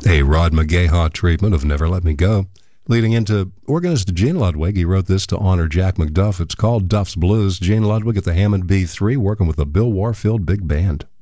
A Rod McGaha treatment of Never Let Me Go. Leading into organist Gene Ludwig, he wrote this to honor Jack McDuff. It's called Duff's Blues. Gene Ludwig at the Hammond B3 working with the Bill Warfield Big Band.